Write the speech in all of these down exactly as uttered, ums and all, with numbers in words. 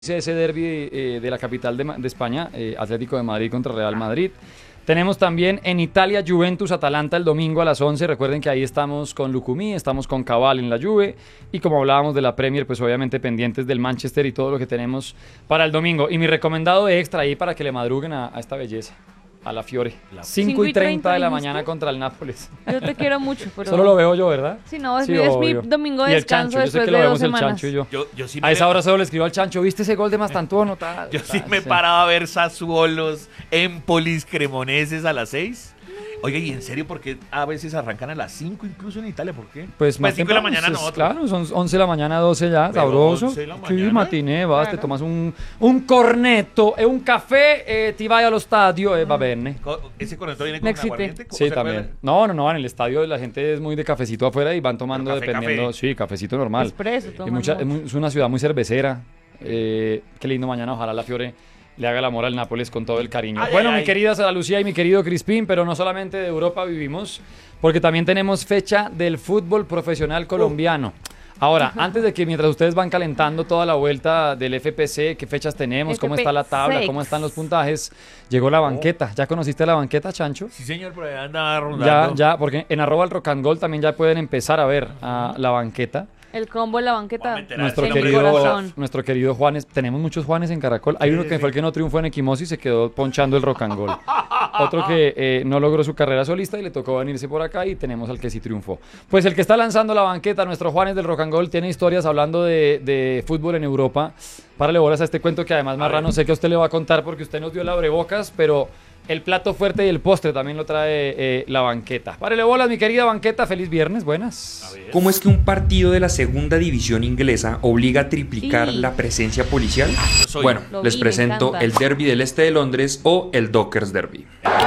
ese derbi eh, de la capital de, de España, eh, Atlético de Madrid contra Real Madrid. Tenemos también en Italia Juventus-Atalanta el domingo a las once. Recuerden que ahí estamos con Lucumí, estamos con Cabal en la Juve. Y como hablábamos de la Premier, pues obviamente pendientes del Manchester y todo lo que tenemos para el domingo. Y mi recomendado extra ahí para que le madruguen a, a esta belleza, a la Fiore. cinco y treinta de la mañana contra el Nápoles. Yo te quiero mucho, pero... Solo lo veo yo, ¿verdad? Sí, no, es, sí, mi, es mi domingo de descanso Chancho, después de dos semanas. El Chancho y yo. Yo, yo sí me a esa hora solo le escribo al Chancho, ¿viste ese gol de Mastantuono? Tal, yo sí tal, me sí. paraba a ver Sassuolos, Empolis, Cremoneses a las seis. Oiga, y en serio, ¿por qué a veces arrancan a las cinco incluso en Italia? ¿Por qué? Pues más cinco de la temprano, mañana pues, no. Claro, son once de la mañana, doce ya, Pero sabroso. once de la Sí, mañana. matiné, vas, Claro. te tomas un, un cornetto e un caffè e ti vai allo stadio e va bene. Co- ¿Ese corneto viene con Me un excité. aguardiente? ¿O Sí, se también. puede? No, no, no, en el estadio la gente es muy de cafecito afuera y van tomando Pero café, dependiendo, café. sí, cafecito normal. Expreso, Es, toman mucha- es, mucho. muy- es una ciudad muy cervecera. Eh, qué lindo mañana, ojalá la Fiore le haga el amor al Nápoles con todo el cariño. Ay, bueno, ay, mi ay. querida Sara Lucía y mi querido Crispín, pero no solamente de Europa vivimos, porque también tenemos fecha del fútbol profesional colombiano. Ahora, antes de que mientras ustedes van calentando toda la vuelta del F P C, qué fechas tenemos, cómo está la tabla, F P seis. cómo están los puntajes, llegó la banqueta. ¿Ya conociste la banqueta, Chancho? Sí, señor, por ahí anda Ya, rondando. ya, porque en arroba el rock and gold también ya pueden empezar a ver a la banqueta. El combo en la banqueta. Voy a meter a Nuestro en ese el nombre querido, corazón. nuestro querido Juanes, tenemos muchos Juanes en Caracol. Hay Sí, uno sí, que sí. fue el que no triunfó en Equimosis y se quedó ponchando el rock and gold. Otro que eh, no logró su carrera solista y le tocó venirse por acá, y tenemos al que sí triunfó. Pues el que está lanzando la banqueta, nuestro Juanes del rock and gold, tiene historias hablando de, de fútbol en Europa. Párale bolas a este cuento que además Marrano sé que a usted le va a contar porque usted nos dio el abrebocas, pero el plato fuerte y el postre también lo trae eh, la banqueta. Párale bolas, mi querida banqueta, feliz viernes, buenas. ¿Cómo es que un partido de la segunda división inglesa obliga a triplicar Y- la presencia policial? Yo soy. Bueno, Lo les vi, me presento encanta. el Derby del Este de Londres o el Dockers Derby.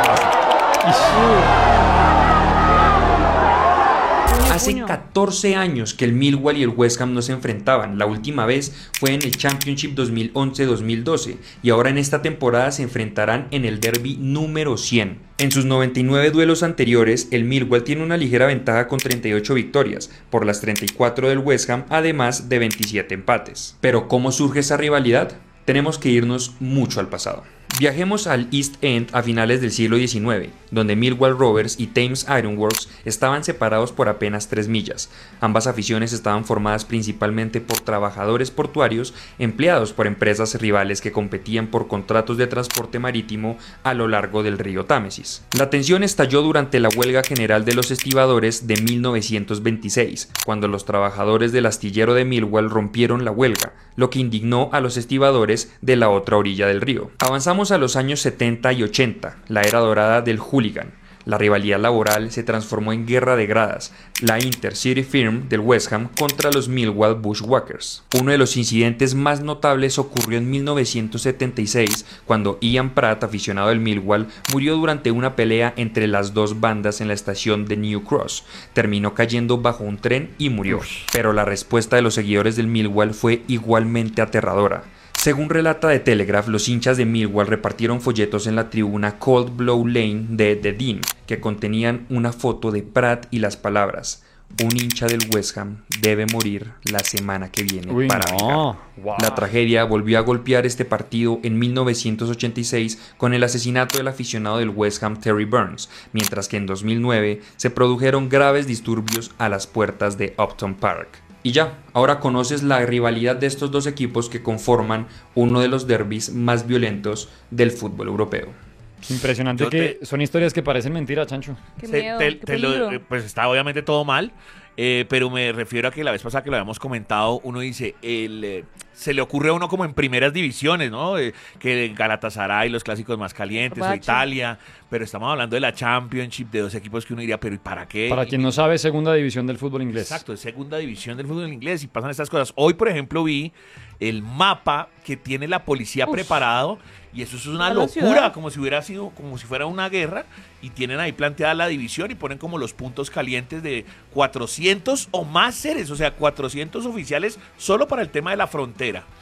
Puño, Hace puño. catorce años que el Millwall y el West Ham no se enfrentaban. La última vez fue en el Championship dos mil once dos mil doce y ahora en esta temporada se enfrentarán en el Derby número cien. En sus noventa y nueve duelos anteriores, el Millwall tiene una ligera ventaja con treinta y ocho victorias, por las treinta y cuatro del West Ham, además de veintisiete empates. Pero ¿cómo surge esa rivalidad? Tenemos que irnos mucho al pasado. Viajemos al East End a finales del siglo diecinueve, donde Millwall Rovers y Thames Ironworks estaban separados por apenas tres millas. Ambas aficiones estaban formadas principalmente por trabajadores portuarios empleados por empresas rivales que competían por contratos de transporte marítimo a lo largo del río Támesis. La tensión estalló durante la huelga general de los estibadores de mil novecientos veintiséis, cuando los trabajadores del astillero de Millwall rompieron la huelga, lo que indignó a los estibadores de la otra orilla del río. Avanzamos a los años setenta y ochenta, la era dorada del hooligan. La rivalidad laboral se transformó en guerra de gradas, la Intercity Firm del West Ham contra los Millwall Bushwhackers. Uno de los incidentes más notables ocurrió en mil novecientos setenta y seis, cuando Ian Pratt, aficionado del Millwall, murió durante una pelea entre las dos bandas en la estación de New Cross. Terminó cayendo bajo un tren y murió. Pero la respuesta de los seguidores del Millwall fue igualmente aterradora. Según relata The Telegraph, los hinchas de Millwall repartieron folletos en la tribuna Cold Blow Lane de The Dean, que contenían una foto de Pratt y las palabras: un hincha del West Ham debe morir la semana que viene Uy, para no. vengar. Wow. La tragedia volvió a golpear este partido en mil novecientos ochenta y seis con el asesinato del aficionado del West Ham Terry Burns, mientras que en dos mil nueve se produjeron graves disturbios a las puertas de Upton Park. Y ya, ahora conoces la rivalidad de estos dos equipos que conforman uno de los derbis más violentos del fútbol europeo. Impresionante Yo que te- son historias que parecen mentira, Chancho. Qué Se- miedo, te- qué te lo- peligro. eh, pues está obviamente todo mal, eh, pero me refiero a que la vez pasada que lo habíamos comentado, uno dice, el, eh, se le ocurre a uno como en primeras divisiones, ¿no? Eh, que Galatasaray, los clásicos más calientes, o Bacho. Italia, pero estamos hablando de la Championship, de dos equipos que uno diría, pero ¿y para qué? Para Y- quien no sabe, segunda división del fútbol inglés. Exacto, es segunda división del fútbol inglés y pasan estas cosas. Hoy, por ejemplo, vi el mapa que tiene la policía Uf. preparado y eso es una A la locura, ciudad. como si hubiera sido, como si fuera una guerra, y tienen ahí planteada la división y ponen como los puntos calientes de cuatrocientos o más seres, o sea, cuatrocientos oficiales solo para el tema de la frontera.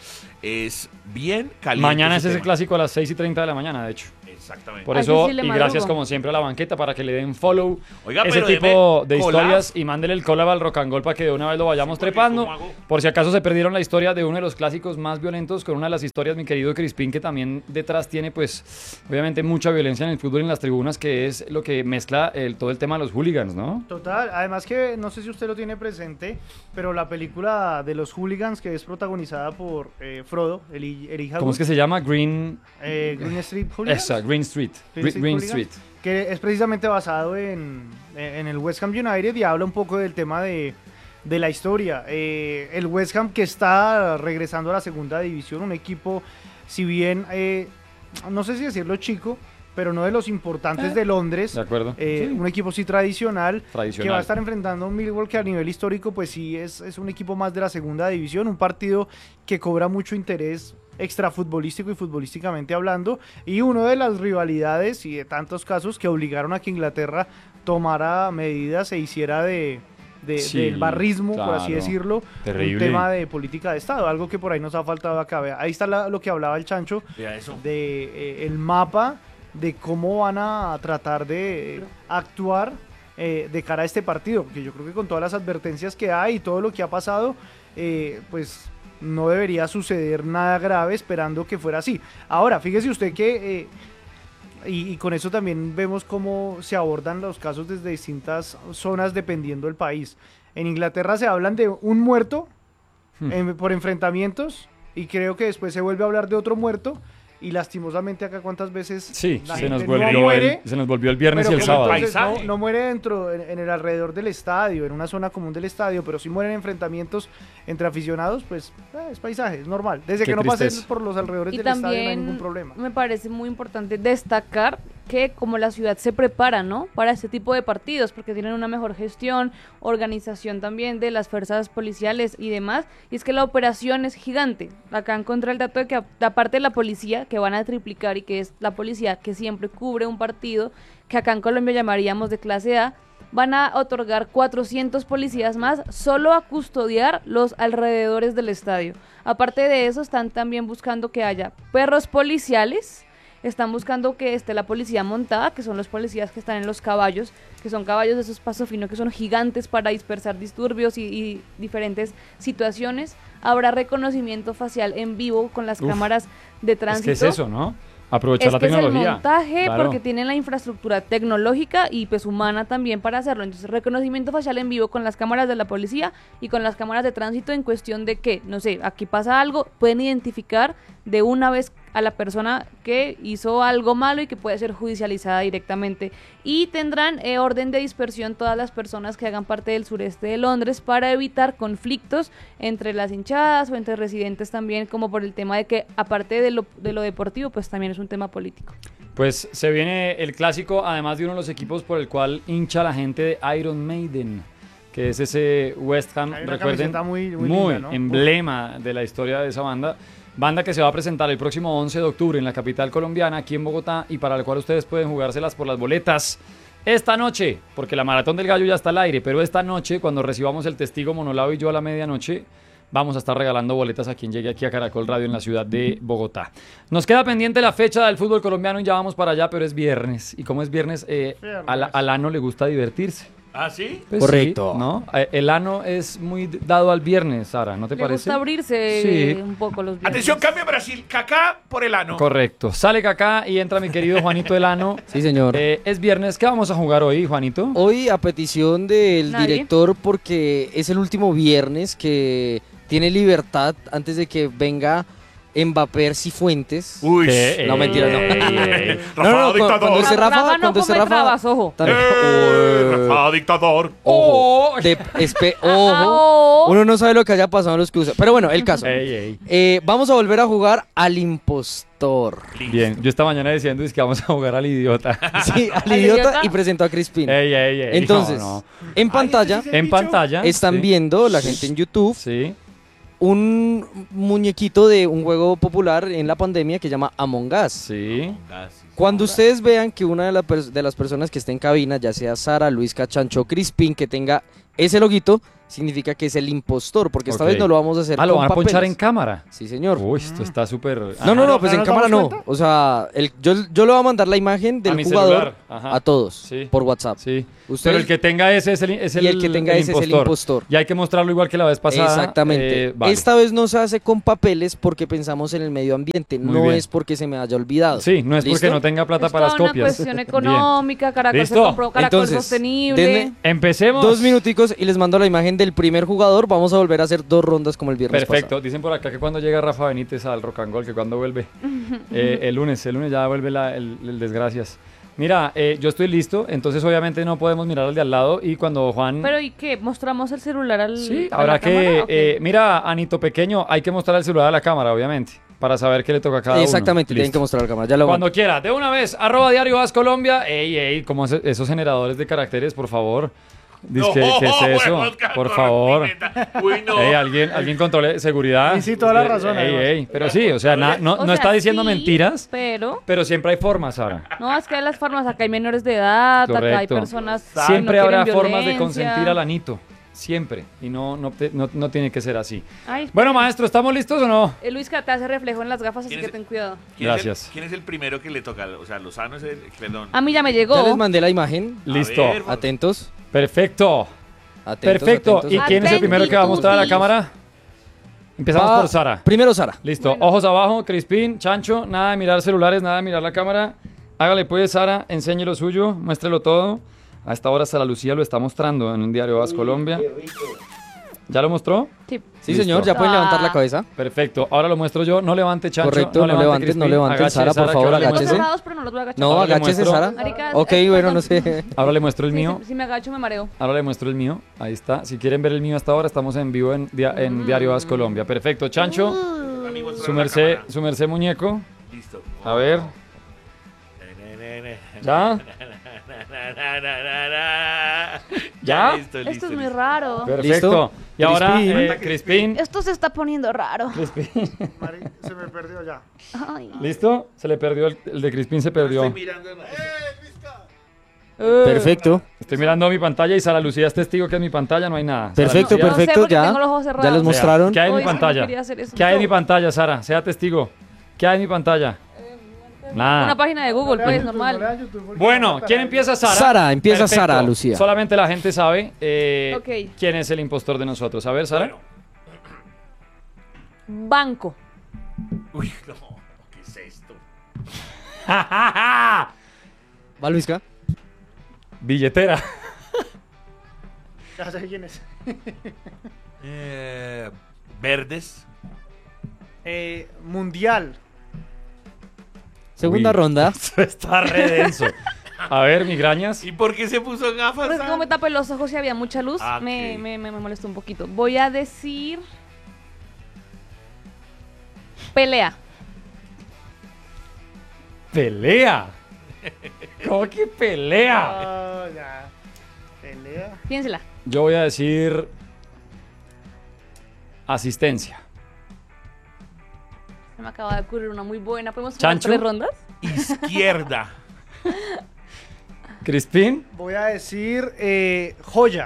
es bien caliente. Mañana es ese ese tema. clásico a las seis y treinta de la mañana, de hecho. Exactamente. Por Ay, eso, sí, sí, le y madrugo. gracias como siempre a la banqueta para que le den follow Oiga, ese pero tipo deme de collab. historias y mándele el collab al Rock and Roll para que de una vez lo vayamos Sí, porque trepando. ¿cómo hago? Por si acaso se perdieron la historia de uno de los clásicos más violentos con una de las historias, mi querido Crispín, que también detrás tiene pues obviamente mucha violencia en el fútbol y en las tribunas, que es lo que mezcla el, todo el tema de los hooligans, ¿no? Total, además que no sé si usted lo tiene presente, pero la película de los hooligans, que es protagonizada por eh, Frodo, el, hi- el hija ¿Cómo es que se llama? Green... eh, Green Street Hooligans, Esa, Green Street. Green Green, Street Green Hooligans, Street. que es precisamente basado en, en el West Ham United y habla un poco del tema de, de la historia. Eh, el West Ham, que está regresando a la segunda división, un equipo, si bien, eh, no sé si decirlo chico, pero no de los importantes de Londres. De acuerdo. Eh, Sí. Un equipo sí tradicional, Tradicional. que va a estar enfrentando a un Millwall que a nivel histórico pues sí es, es un equipo más de la segunda división, un partido que cobra mucho interés extrafutbolístico y futbolísticamente hablando, y una de las rivalidades y de tantos casos que obligaron a que Inglaterra tomara medidas e hiciera de, de- Sí, del barrismo, por así claro. decirlo, Terrible. un tema de política de Estado, algo que por ahí nos ha faltado acá. Vea, ahí está la- lo que hablaba el Chancho, Vea eso. de eh, el mapa de cómo van a tratar de eh, actuar eh, de cara a este partido, porque yo creo que con todas las advertencias que hay y todo lo que ha pasado, eh, pues no debería suceder nada grave, esperando que fuera así. Ahora, fíjese usted que, eh, y, y con eso también vemos cómo se abordan los casos desde distintas zonas dependiendo del país. En Inglaterra se hablan de un muerto Hmm. en- por enfrentamientos, y creo que después se vuelve a hablar de otro muerto, y lastimosamente acá cuántas veces Sí, la se gente nos, no volvió muere, el, se nos volvió el viernes pero y el como sábado. entonces Paisaje. no, no muere dentro, en, en el alrededor del estadio, en una zona común del estadio, pero si mueren enfrentamientos entre aficionados, pues eh, es paisaje, es normal. Desde Qué que no pasen tristeza. por los alrededores Y del estadio no hay también ningún problema. me parece muy importante destacar que como la ciudad se prepara, ¿no? Para este tipo de partidos, porque tienen una mejor gestión, organización también de las fuerzas policiales y demás, y es que la operación es gigante. Acá encontré el dato de que aparte de la policía, que van a triplicar y que es la policía que siempre cubre un partido, que acá en Colombia llamaríamos de clase A, van a otorgar cuatrocientos policías más solo a custodiar los alrededores del estadio. Aparte de eso, están también buscando que haya perros policiales, están buscando que esté la policía montada, que son los policías que están en los caballos, que son caballos de esos paso fino, que son gigantes para dispersar disturbios y, y diferentes situaciones. Habrá reconocimiento facial en vivo con las Uf, cámaras de Es tránsito. que es eso, ¿no? Aprovechar Es la que es el tecnología. montaje, Claro. porque tienen la infraestructura tecnológica y pues humana también para hacerlo. Entonces, reconocimiento facial en vivo con las cámaras de la policía y con las cámaras de tránsito en cuestión de que, no sé, aquí pasa algo, pueden identificar de una vez a la persona que hizo algo malo y que puede ser judicializada directamente. Y tendrán eh, orden de dispersión todas las personas que hagan parte del sureste de Londres para evitar conflictos entre las hinchadas o entre residentes también, como por el tema de que, aparte de lo, de lo deportivo, pues también es un tema político. Pues se viene el clásico, además de uno de los equipos por el cual hincha la gente de Iron Maiden, que es ese West Ham, Hay una recuerden, camiseta muy- muy muy linda, ¿no? emblema de la historia de esa banda. Banda que se va a presentar el próximo once de octubre en la capital colombiana, aquí en Bogotá, y para la cual ustedes pueden jugárselas por las boletas esta noche, porque la Maratón del Gallo ya está al aire, pero esta noche, cuando recibamos el testigo Monolao y yo a la medianoche, vamos a estar regalando boletas a quien llegue aquí a Caracol Radio en la ciudad de Bogotá. Nos queda pendiente la fecha del fútbol colombiano y ya vamos para allá, pero es viernes. Y como es viernes, eh, Viernes. al, al ano le gusta divertirse. ¿Ah, sí? Pues Correcto. sí, ¿no? Eh, El ano es muy dado al viernes, Sara, ¿no te Le parece? gusta abrirse Sí. eh, un poco los viernes. Atención, cambio Brasil. Kaká por el ano. Correcto. Sale Kaká y entra mi querido Juanito Elano. Sí, señor. Eh, es viernes. ¿Qué vamos a jugar hoy, Juanito? Hoy, a petición del Nadie. director, porque es el último viernes que tiene libertad antes de que venga Mbappé Cifuentes. Uy. ¿Qué? No, mentira, no. Ey, ey, ey. Rafa, No, no, no, dictador. cuando ese Rafa, Rafa no cuando ese come Rafa, trabas, ojo. también- Eh, Uy. Rafa, dictador. Ojo. Oh. De- espe- Ah, ojo. oh. Uno no sabe lo que haya pasado en los cruces. Pero bueno, el caso. Ey, ey. Eh, vamos a volver a jugar al impostor. Bien, yo esta mañana diciendo es que vamos a jugar al idiota. Sí, al ¿Al idiota idiota? y presentó a Crispin. Ey, ey, ey. Entonces, No, no. en pantalla ese es el En bicho. pantalla. están sí. viendo la gente en YouTube Sí. un muñequito de un juego popular en la pandemia que se llama Among Us. Sí. Cuando ustedes vean que una de, la pers- de las personas que esté en cabina, ya sea Sara, Luis Cachancho, Crispin, que tenga ese loguito significa que es el impostor, porque esta Ok. vez no lo vamos a hacer Ah, lo con van a ponchar papeles. en cámara. Sí, señor. Uy, esto está súper... No, no, Ah, no, ¿no? pues ¿No en nos cámara damos no. cuenta? O sea, el, yo, yo le voy a mandar la imagen del mi jugador celular, ajá. a todos Sí. por WhatsApp. Sí. Ustedes- Pero el que tenga ese es el, es el Y el que tenga ese es el impostor. Y hay que mostrarlo igual que la vez pasada. Exactamente. eh, vale. Esta vez no se hace con papeles porque pensamos en el medio ambiente, Muy no bien. es porque se me haya olvidado. Sí, no es porque ¿Listo? no tenga plata Es para las toda una copias. cuestión Bien. económica, Caracol ¿Listo? se compró Caracol Entonces, sostenible. denme Empecemos. Dos minuticos y les mando la imagen del primer jugador. Vamos a volver a hacer dos rondas como el viernes Perfecto. pasado. Dicen por acá que cuando llega Rafa Benítez al Rock and Roll, que cuando vuelve. Eh, el lunes, el lunes ya vuelve la- el, el desgracias. Mira, eh, yo estoy listo, entonces obviamente no podemos mirar al de al lado y cuando Juan... Pero ¿y qué? ¿Mostramos el celular al Sí, a habrá la cámara? que... ¿O eh, qué? mira, Anito Pequeño, hay que mostrar el celular a la cámara, obviamente, para saber qué le toca a cada uno. Exactamente, tienen Listo. que mostrar la cámara. Ya lo Cuando mando. quiera, de una vez, arroba Diario As Colombia. Ey, ey, como ese- esos generadores de caracteres, por favor. Dice que, ¿qué es eso? Por favor. Uy, no. Ey, alguien, alguien controle seguridad. Sí, sí, toda la razón, Ey, además. ey, pero sí, o sea, na- no, O no sea, está diciendo sí, mentiras, Pero, pero siempre hay formas, Sara. no, es que hay las formas, acá hay menores de edad, acá hay Correcto. personas que Siempre no habrá quieren formas de violencia. consentir al anito. Siempre. Y no, no, te- no, no tiene que ser así. Ay, Bueno, maestro, ¿estamos listos o no? eh, Luis, que te hace reflejo en las gafas, así ¿Quién que es- ten cuidado. ¿Quién es el- Gracias. ¿Quién es el primero que le toca? O sea, Lozano es el... Perdón. A mí ya me llegó. Ya les mandé la imagen. Listo. ver. Atentos. Perfecto. Atentos, Perfecto. atentos, ¿Y atentos. quién es el primero que va a mostrar a la cámara? Empezamos Va- por Sara. Primero Sara. Listo. Ojos abajo, Crispín, Chancho, nada de mirar celulares, nada de mirar la cámara. Hágale pues, Sara, enseñe lo suyo, muéstrelo todo. A esta hora Sara Lucía lo está mostrando en un diario Vas Colombia. ¿Ya lo mostró? Sí. Sí, Listo. señor, ya pueden Ah. levantar la cabeza. Perfecto. Ahora lo muestro yo. No levante, Chancho. Correcto, no levante, levantes, no Crispín. levantes, Agache, Sara, por que favor, ahora le Los agáchese. muestro- cerrados, pero no los voy a agachar. No, Ahora le agáchese, muestro. Sara. Marica, Ok, eh, bueno, perdón. no sé. Ahora le muestro el Sí, mío. Si, si me agacho me mareo. Ahora le muestro el mío. Ahí está. Si quieren ver el mío hasta ahora, estamos en vivo en, dia- en Diario Vas Colombia. Perfecto. Chancho, Amigos, su trae la merced, cámara. su merced muñeco. Listo. A ver. ¿Ya? ¿Ya? Listo, Esto listo, es muy listo. raro. Perfecto. Y ahora, Crispín. eh, Crispín. Esto se está poniendo raro. Crispín. Mari, se me perdió ya. Ay. ¿Listo? Se le perdió, el, el de Crispín se perdió. Estoy mirando. Eh, Perfecto. Estoy mirando mi pantalla y Sara Lucía es testigo que en mi pantalla no hay nada. Sara Perfecto, Lucía, No sé perfecto. porque Ya, tengo los ojos ya cerrados. les vea, mostraron. ¿Qué hay en Uy, mi es que no pantalla? quería hacer eso. ¿Qué hay en mi pantalla, Sara? Sea testigo. ¿Qué hay en mi pantalla? Una Nada. página de Google, No pues, lean YouTube, no normal. lean YouTube porque Bueno, no ¿quién matan a empieza, Sara? Sara, empieza Perfecto. Sara, Lucía. Solamente la gente sabe eh, Ok. quién es el impostor de nosotros. A ver, Sara. Bueno. Banco. Uy, no. ¿Qué es esto? ¿Va, Luisca? Billetera. Ya sé quién es. Eh, verdes. Eh, mundial. Segunda Uy. ronda. Esto está re denso. A ver, migrañas. ¿Y por qué se puso gafas? Porque como me tapé los ojos y había mucha luz, Ah, me, ok. me, me, me molestó un poquito. Voy a decir... Pelea. Pelea. ¿Cómo que pelea? Ah, ya. Pelea. Piénsela. Yo voy a decir asistencia. Se me acaba de ocurrir una muy buena. ¿Podemos jugar ¿Chancho? tres rondas? Izquierda. Crispín. Voy a decir eh, joya.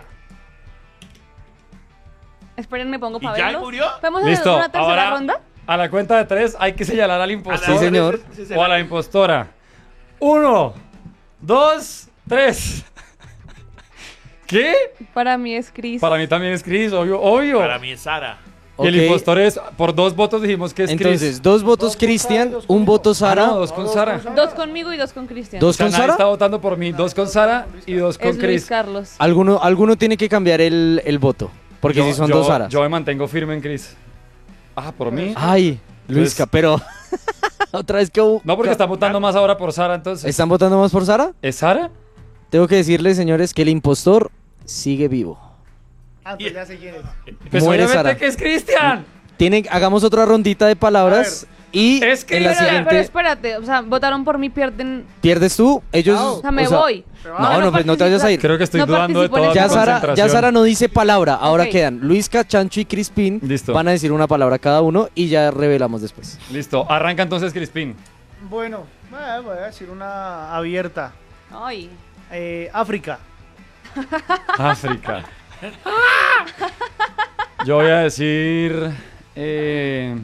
Esperen, me pongo ¿Y para ya verlos. murió? ¿Podemos hacer Listo. una tercera Ahora, ronda? a la cuenta de tres hay que señalar al A la impostor. Sí, hora señor. de- de- de- O a la impostora. Uno, dos, tres. ¿Qué? Para mí es Chris. Para mí también es Chris, obvio, obvio. Para mí es Sara. Y el Ok. impostor es, por dos votos dijimos que es Entonces, Chris. dos votos Dos con Cristian, Sara y dos un conmigo. voto Ah, Sara, no, dos con Sara. Dos conmigo y dos con Cristian. dos O sea, con nadie Sara. está votando por mí. Dos con Sara y dos con Es Luis Chris. Carlos. Alguno, alguno tiene que cambiar el, el voto. Porque si son yo, dos Saras. Yo me mantengo firme en Chris. Ah, por mí. Ay, Luisca, pero. Otra vez que. No, porque están votando más ahora por Sara, entonces. ¿Están votando más por Sara? ¿Es Sara? Tengo que decirles, señores, que el impostor sigue vivo. Ah, entonces ya sé quién es. Pues Muere obviamente Sara. que es Cristian. Tienen, hagamos otra rondita de palabras. Y Es que en la era- Pero, siguiente. pero espérate, o sea, votaron por mí, pierden. ¿Pierdes tú? Ellos. Chao. O sea, me voy. Pero No, ah, no, pues no te vayas a ir. Creo que estoy No dudando de participo en toda el mi Ya juego. Sara, ya concentración. Sara no dice palabra. Ahora Ok. quedan Luisca, Chancho y Crispín. Listo. Van a decir una palabra cada uno y ya revelamos después. Listo. Arranca entonces Crispín. Bueno, eh, voy a decir una abierta. Ay. Eh, África. África. Yo voy a decir... eh,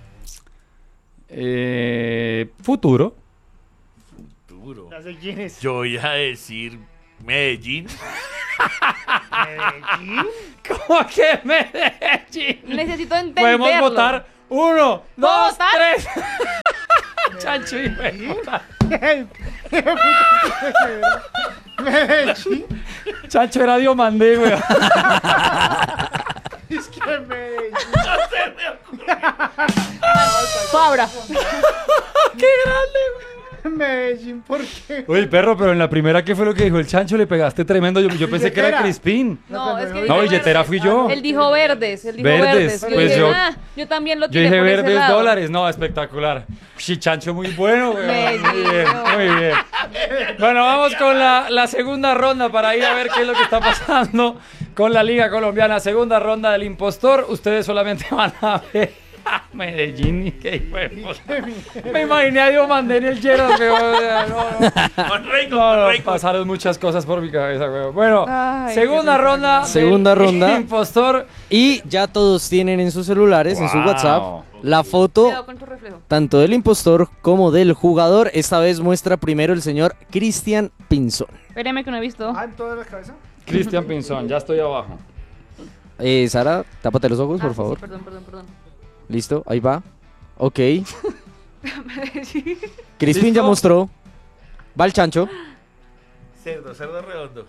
eh, futuro. Futuro. Ya sé quién es. Yo voy a decir Medellín. ¿Medellín? ¿Cómo que Medellín? Necesito entenderlo. Podemos votar uno, ¿Puedo dos, votar? tres. Chancho y me votar. Medellín. Chancho era Diomandé, güey. Es que Medellín. Fabra. ¡Qué grande, güey! Medellín, ¿por qué? Uy, perro, pero en la primera, ¿qué fue lo que dijo el Chancho? Le pegaste tremendo. Yo, yo pensé que era Billetera. Crispín. No, es que No, dijo billetera verdes. fui yo. Él dijo verdes, él dijo Verdes, verdes. Yo pues dije, yo- ah, yo también lo Yo tiré dije por ese verdes lado. dólares. No, espectacular. Sí, Chancho, muy bueno, güey. Muy Medellín, bien, no. muy bien. Bueno, vamos con la, la segunda ronda para ir a ver qué es lo que está pasando con la Liga Colombiana. Segunda ronda del impostor. Ustedes solamente van a ver a Medellín y qué huevos. Me imaginé a Diomandé en el Gerard, güey. O sea, no, no. Con récord, No, con no, récord. pasaron muchas cosas por mi cabeza, güey. Bueno, Ay, segunda qué ronda. del Segunda ronda. Impostor. Y ya todos tienen en sus celulares, en su Wow. WhatsApp, la foto Cuidado con tu reflejo. tanto del impostor como del jugador. Esta vez muestra primero el señor Cristian Pinzón. Espérame que no he visto. Ah, ¿en toda la cabeza? Cristian Pinzón, ya estoy abajo. Eh, Sara, tápate los ojos, Ah, por sí, favor. sí, perdón, perdón, perdón. Listo, ahí va. Ok. Sí. Crispin ¿Listo? ya mostró. Va el chancho. Cerdo, cerdo redondo.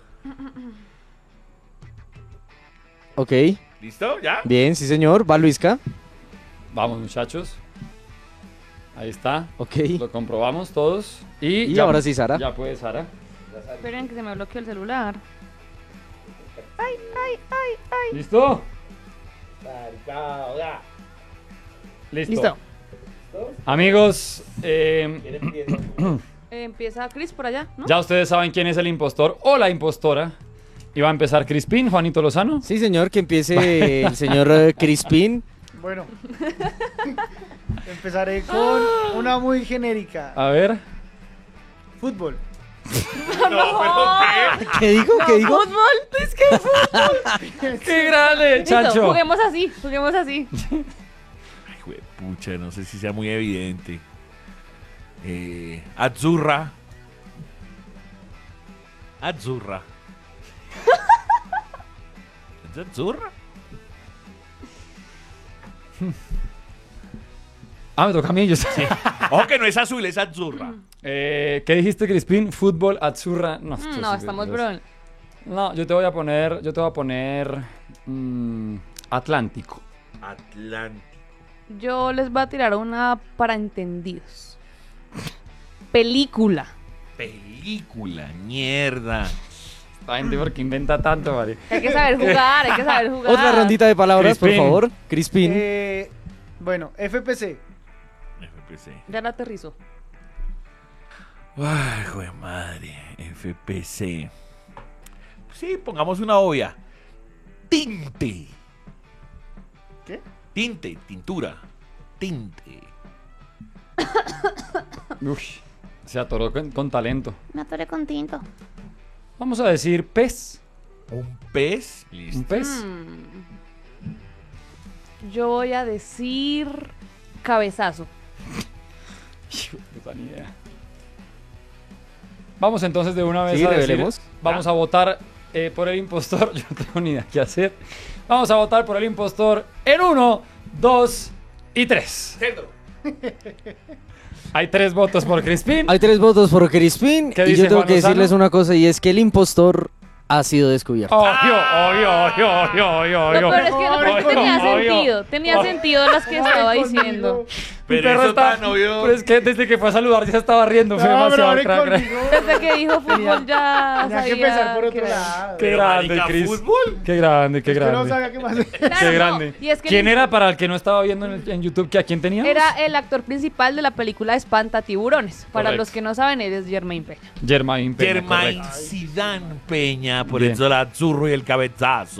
Ok. ¿Listo? ¿Ya? Bien, sí señor. Va Luisca. Vamos, muchachos. Ahí está. Ok. Lo comprobamos todos. Y, Y ahora sí, Sara. Ya puede, Sara. Esperen que se me bloqueó el celular. ¿Listo? Listo. Listo. Amigos, eh, Eh, empieza Chris por allá, ¿no? ya ustedes saben quién es el impostor o la impostora. Y va a empezar Crispín, Juanito Lozano. Sí, señor, que empiece el señor eh, Crispin. Bueno. Empezaré con una muy genérica. A ver. Fútbol. No, pero ¿qué? ¿Qué dijo? ¿Qué dijo? Fútbol, es que fútbol. ¡Qué grande, Listo, Chancho! juguemos así, juguemos así. Ay, güey, pucha, no sé si sea muy evidente. Eh, Azzurra. Azzurra. ¿Es Azzurra? Ah, me toca a mí. Yo... Ojo que no es azul, es Azzurra. Eh, ¿Qué dijiste, Crispín? Fútbol, Azzurra. No, esto Mm, sí No, que- estamos Dios. bro. No, yo te voy a poner. Yo te voy a poner. mm, Atlántico. Atlántico. Yo les voy a tirar una para entendidos. Película. Película, mierda. La gente, ¿por qué inventa tanto, Mari? Hay que saber jugar, hay que saber jugar. Otra rondita de palabras, por Crispin. favor. Crispin. Eh, bueno, F P C. F P C. Ya la aterrizo. Ay, joder, madre. F P C. Sí, pongamos una obvia. Tinte. ¿Qué? Tinte, tintura. Tinte. Ush, se atoró con, con talento. Me atoré con tinto. Vamos a decir pez. Un pez. ¿Un Listo. pez? Mm. Yo voy a decir cabezazo. Hijo de puta, ni idea. Vamos entonces de una vez Sí, a decir- revelemos. Vamos a votar eh, por el impostor. Yo no tengo ni idea qué hacer. Vamos a votar por el impostor en uno, dos y tres. Cerdo. Hay tres votos por Crispín. Hay tres votos por Crispin. ¿Qué Y dice yo tengo Juan que decirles Lozano? una cosa, y es que el impostor ha sido descubierto. Obvio, obvio, obvio, obvio, obvio, Lo obvio. peor es que no pero Obvio, tenía obvio. sentido. Tenía Obvio. sentido las que estaba diciendo. Mi Pero perro eso está- tan obvio. Pero es que desde que fue a saludar ya estaba riendo. Fue No, pero demasiado hable crack, crack. conmigo. Desde que dijo fútbol Tenía- ya Tenía que sabía empezar por otro que era. lado. Qué Pero, grande, marica, Cris. fútbol. Qué grande, qué Es que no grande. sabía qué más. Claro, Qué no. grande. Y es que ¿Quién el- era para el que no estaba viendo en, el- en YouTube? ¿Que ¿A quién teníamos? Era el actor principal de la película Espanta Tiburones. Para Correcto. los que no saben, él es Jermaine Peña. Germain Peña, Germain correcto. Zidane Peña, por Bien. eso el Azzurro y el cabezazo.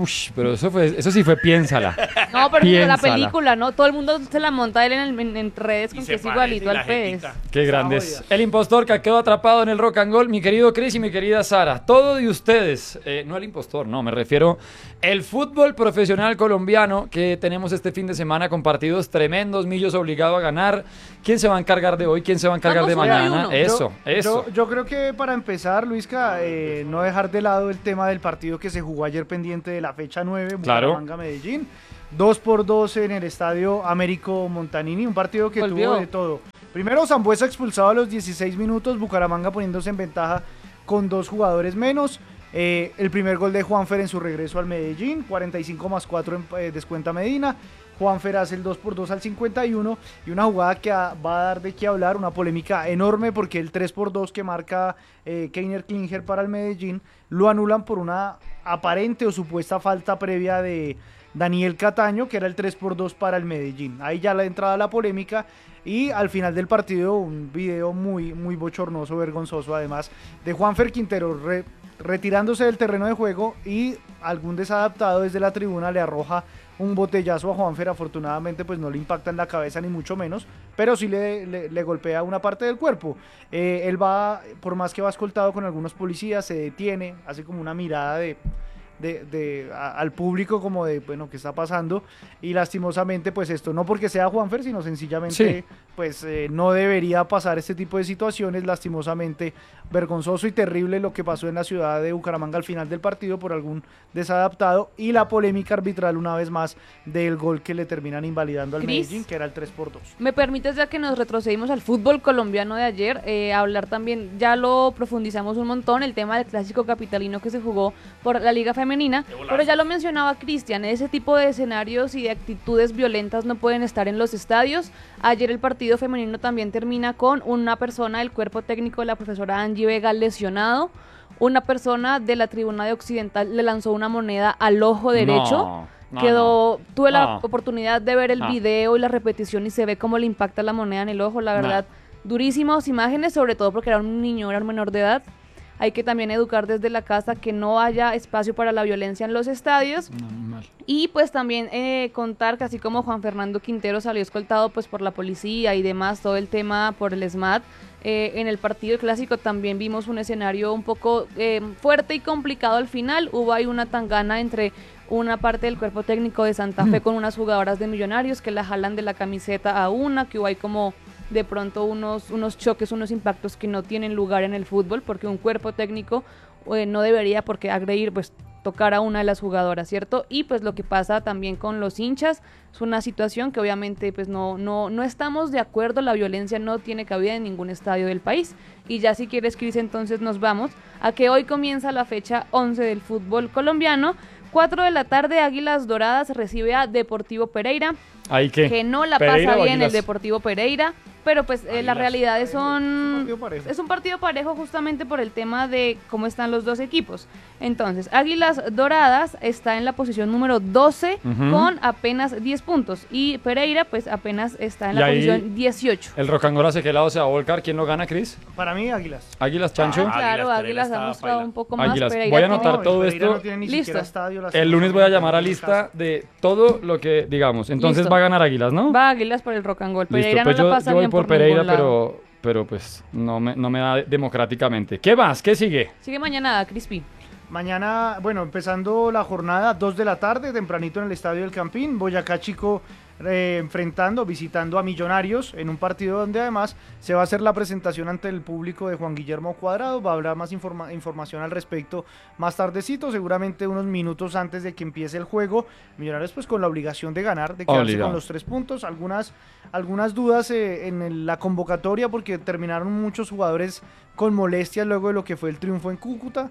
Ush, pero eso fue, eso sí fue piénsala. No, pero Piénsala. la película, ¿no? Todo el mundo se la monta él en, el- en- en redes Y con se que es parece igualito la al pez. jetica. Qué grandes. jodida. El impostor que quedó atrapado en el rock and roll, mi querido Chris y mi querida Sara. Todo de ustedes, eh, no el impostor, no, me refiero el fútbol profesional colombiano que tenemos este fin de semana con partidos tremendos, Millos obligado a ganar. ¿Quién se va a encargar de hoy? ¿Quién se va a encargar Vamos de uno y mañana? uno. Eso, Yo- eso. Yo, yo creo que para empezar, Luisca, eh, no dejar de lado el tema del partido que se jugó ayer pendiente de la fecha nueve, Claro. Bucaramanga-Medellín. dos por dos en el estadio Américo Montanini, un partido que Volvió. tuvo de todo. Primero, Sambuesa expulsado a los dieciséis minutos, Bucaramanga poniéndose en ventaja con dos jugadores menos. Eh, el primer gol de Juanfer en su regreso al Medellín, cuarenta y cinco más cuatro en, eh, descuenta Medina. Juanfer hace el dos por dos al cincuenta y uno y una jugada que a- va a dar de qué hablar, una polémica enorme porque el tres por dos que marca eh, Keiner Klinger para el Medellín lo anulan por una aparente o supuesta falta previa de Daniel Cataño, que era el tres por dos para el Medellín. Ahí ya la entrada a la polémica y al final del partido un video muy, muy bochornoso, vergonzoso además, de Juanfer Quintero re- retirándose del terreno de juego y algún desadaptado desde la tribuna le arroja un botellazo a Juanfer. Afortunadamente pues no le impacta en la cabeza ni mucho menos, pero sí le, le- le golpea una parte del cuerpo. Eh, él va, por más que va escoltado con algunos policías, se detiene, hace como una mirada de... De, de- a- al público como de, bueno, ¿qué está pasando? Y lastimosamente, pues esto no porque sea Juanfer, sino sencillamente, Sí. pues eh, no debería pasar este tipo de situaciones. Lastimosamente, vergonzoso y terrible lo que pasó en la ciudad de Bucaramanga al final del partido por algún desadaptado y la polémica arbitral una vez más del gol que le terminan invalidando al Cris. Medellín, que era el tres por dos. ¿Me permites, ya que nos retrocedimos al fútbol colombiano de ayer, eh, hablar también, ya lo profundizamos un montón, el tema del clásico capitalino que se jugó por la Liga Femenina, pero ya lo mencionaba Cristian, ese tipo de escenarios y de actitudes violentas no pueden estar en los estadios. Ayer el partido femenino también termina con una persona del cuerpo técnico de la profesora Angie Vega lesionado, una persona de la tribuna de Occidental le lanzó una moneda al ojo derecho. No, no, Quedó, no. tuve la No. oportunidad de ver el No. video y la repetición y se ve cómo le impacta la moneda en el ojo, la No. verdad, durísimas imágenes, sobre todo porque era un niño, era un menor de edad. Hay que también educar desde la casa que no haya espacio para la violencia en los estadios. No, muy mal. Y pues también eh, contar que así como Juan Fernando Quintero salió escoltado pues por la policía y demás, todo el tema por el SMAT, eh, en el partido clásico también vimos un escenario un poco eh, fuerte y complicado al final. Hubo ahí una tangana entre una parte del cuerpo técnico de Santa Fe con unas jugadoras de Millonarios que la jalan de la camiseta a una, que hubo ahí como de pronto unos, unos choques, unos impactos que no tienen lugar en el fútbol, porque un cuerpo técnico eh, no debería porque agredir, pues tocar a una de las jugadoras, ¿cierto? Y pues lo que pasa también con los hinchas, es una situación que obviamente pues no, no, no estamos de acuerdo, la violencia no tiene cabida en ningún estadio del país. Y ya si quieres, Cris, entonces nos vamos a que hoy comienza la fecha once del fútbol colombiano. cuatro de la tarde, Águilas Doradas recibe a Deportivo Pereira, ¿Ahí qué? que no la ¿Pereira pasa o bien el Águilas? Deportivo Pereira, pero pues eh, las Águilas. realidades Es un son... partido parejo. Es un partido parejo justamente por el tema de cómo están los dos equipos. Entonces, Águilas Doradas está en la posición número doce Ujú. con apenas diez puntos y Pereira pues apenas está en Y la ahí- posición dieciocho. El Rocangola hacia qué lado se va a volcar. ¿Quién lo gana, Chris? Para mí, Águilas. Águilas, Chancho. Ah, claro, Águilas, Pereira Águilas ha estaba mostrado paila. un poco más. Águilas. Pereira Voy a tiene- anotar No, todo Pereira esto. no tiene ni Listo. siquiera estadio, El lastimosamente, lunes voy a llamar a en lista casa. de todo lo que digamos. Entonces Listo. va a ganar Águilas, ¿no? Va Águilas por el rock and roll. Listo, Pereira pues no yo, la pasa yo voy bien por por Pereira, ningún lado. pero, pero pues no me, no me da democráticamente. ¿Qué más? ¿Qué sigue? Sigue mañana, Crispy. Mañana, bueno, empezando la jornada, dos de la tarde, tempranito en el Estadio del Campín, Boyacá Chico eh, enfrentando, visitando a Millonarios en un partido donde además se va a hacer la presentación ante el público de Juan Guillermo Cuadrado, va a haber más informa- información al respecto más tardecito, seguramente unos minutos antes de que empiece el juego. Millonarios pues con la obligación de ganar, de quedarse Obligado. con los tres puntos, algunas, algunas dudas eh, en el- la convocatoria porque terminaron muchos jugadores con molestias luego de lo que fue el triunfo en Cúcuta.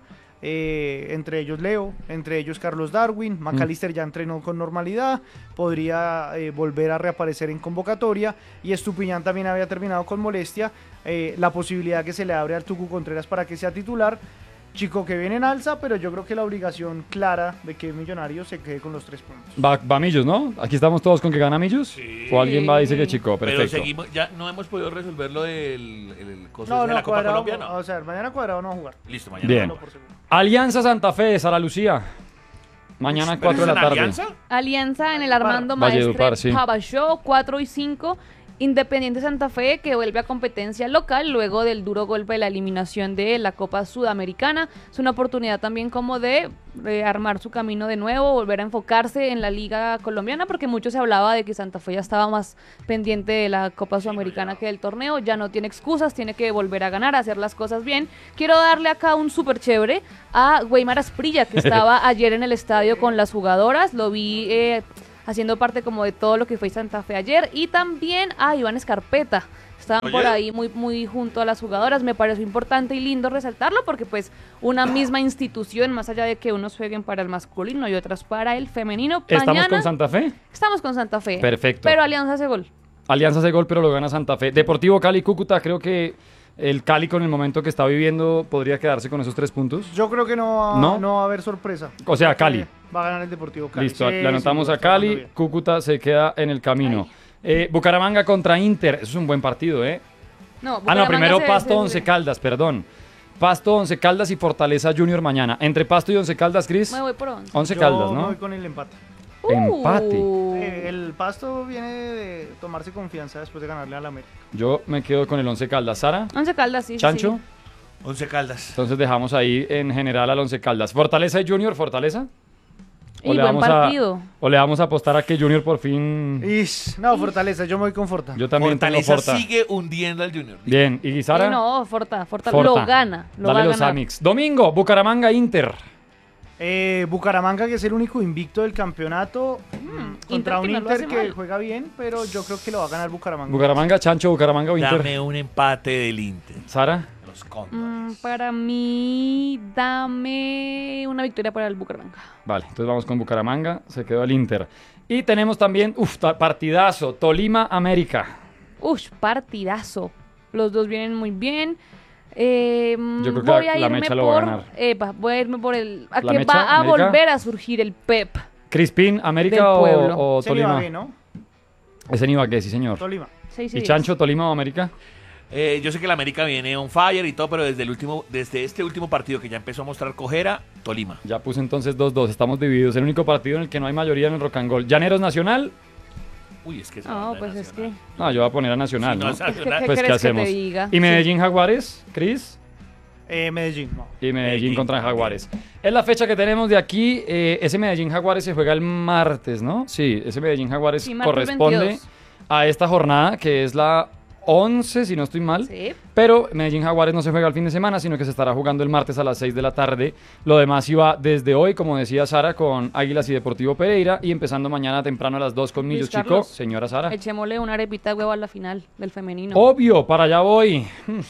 Eh, entre ellos Leo, entre ellos Carlos Darwin, McAllister ya entrenó con normalidad, podría eh, volver a reaparecer en convocatoria y Estupiñán también había terminado con molestia, eh, la posibilidad que se le abre al Tucu Contreras para que sea titular, Chico que viene en alza, pero yo creo que la obligación clara de que Millonarios se quede con los tres puntos. Va, va Millos, ¿no? Aquí estamos todos con que gana Millos. Sí. O alguien va a decir que Chico, Pero perfecto. seguimos, ya no hemos podido resolver lo del el, el coso No, ese de no, la Copa Cuadrado, Colombia, ¿no? o sea, mañana Cuadrado no va a jugar. Listo, mañana. Bien. Tenlo por seguro. Alianza Santa Fe, Sara Lucía. Mañana ¿Pero cuatro de es la en tarde. Alianza? Alianza en el Armando Valledupar, Maestre sí. Pavachó, cuatro y cinco. Independiente Santa Fe, que vuelve a competencia local luego del duro golpe de la eliminación de la Copa Sudamericana. Es una oportunidad también como de eh, armar su camino de nuevo, volver a enfocarse en la Liga Colombiana, porque mucho se hablaba de que Santa Fe ya estaba más pendiente de la Copa Sudamericana que del torneo. Ya no tiene excusas, tiene que volver a ganar, a hacer las cosas bien. Quiero darle acá un súper chévere a Weimar Asprilla, que estaba ayer en el estadio con las jugadoras. Lo vi... Eh, haciendo parte como de todo lo que fue Santa Fe ayer, y también a Iván Escarpeta. Estaban Oye. por ahí muy, muy junto a las jugadoras. Me pareció importante y lindo resaltarlo porque pues una misma institución, más allá de que unos jueguen para el masculino y otras para el femenino. ¿Estamos Mañana con Santa Fe? estamos con Santa Fe. Perfecto. Pero Alianza hace gol. Alianza hace gol, pero lo gana Santa Fe. Deportivo Cali, Cúcuta, creo que el Cali con el momento que está viviendo podría quedarse con esos tres puntos. Yo creo que no va, ¿No? no va a haber sorpresa. O sea, Creo que Cali. Va a ganar el Deportivo Cali. Listo, Sí, le anotamos sin duda, a está jugando Cali, bien. Cúcuta se queda en el camino. Eh, Bucaramanga contra Inter, eso es un buen partido, ¿eh? No, Ah, no, Bucaramanga primero se- Pasto se- Once Caldas, perdón. Pasto Once Caldas y Fortaleza Junior mañana. Entre Pasto y Once Caldas, Cris. Me voy por once. Once Yo Caldas, me ¿no? voy con el empate. Empate. Uh. Eh, el Pasto viene de tomarse confianza después de ganarle al América. Yo me quedo con el Once Caldas. Sara, Once Caldas, sí. sí, Chancho. sí. Once Caldas. Entonces dejamos ahí en general al Once Caldas. Fortaleza y Junior, Fortaleza. Y buen partido. A, o le vamos a apostar a que Junior por fin. Ish, no, Fortaleza, yo me voy con Forta. Yo también Fortaleza tengo Forta. sigue hundiendo al Junior. Bien, y Sara. Sí, no, Forta, Forta, Forta. lo gana. Lo Dale va a los ganar. Amix. Domingo, Bucaramanga Inter. Eh, Bucaramanga, que es el único invicto del campeonato, mm, Inter contra un que no lo Inter hace que mal. juega bien, pero yo creo que lo va a ganar Bucaramanga. Bucaramanga, Chancho, Bucaramanga o Inter. Dame un empate del Inter. Sara. Los Cóndores. Mm, para mí, dame una victoria para el Bucaramanga. Vale, entonces vamos con Bucaramanga, se quedó el Inter. Y tenemos también, uff, partidazo, Tolima América. Ush, partidazo. Los dos vienen muy bien. Eh, Yo creo que voy la- a la irme Mecha lo va a por, ganar. epa, voy a irme por el a ¿La que Mecha, va a América? volver a surgir el Pep. Crispín, América Del o, pueblo. o Es en Tolima. Ibagué, ¿no? Es en Ibagué, sí señor. Tolima. Seis ¿Y diez. Chancho, Tolima o América? Eh, yo sé que el América viene on fire y todo, pero desde el último, desde este último partido que ya empezó a mostrar cojera, Tolima. Ya puse entonces dos dos, estamos divididos. El único partido en el que no hay mayoría en el Rock and Roll. Llaneros Nacional. Uy, es que No, pues es que. No, yo voy a poner a Nacional, Sí, no, ¿no? es Nacional. ¿Qué Pues, ¿qué crees que te hacemos? diga? ¿Y Medellín Jaguares, Cris? Eh, Medellín, no. Y Medellín Medellín. contra Jaguares. Es la fecha que tenemos de aquí. eh, ese Medellín Jaguares se juega el martes, ¿no? Sí, ese Medellín Jaguares Sí, martes corresponde veintidós. a esta jornada que es la once, si no estoy mal. Sí. Pero Medellín Jaguares no se juega el fin de semana, sino que se estará jugando el martes a las seis de la tarde. Lo demás iba desde hoy, como decía Sara, con Águilas y Deportivo Pereira. Y empezando mañana temprano a las dos con Millos Luis Chico. Carlos. Señora Sara. Echémosle una arepita de huevo a la final del femenino. Obvio, para allá voy.